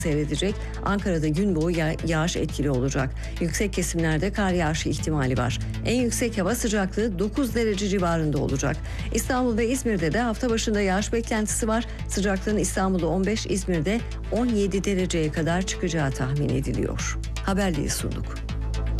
seyredecek. Ankara'da gün boyu yağış etkili olacak. Yüksek kesimlerde kar yağışı ihtimali var. En yüksek hava sıcaklığı 9 derece civarında olacak. İstanbul ve İzmir'de de hafta başında yağış beklentisi var. Sıcaklığın İstanbul'da 15, İzmir'de 17 dereceye kadar çıkacağı tahmin ediliyor. Haberleri sunduk.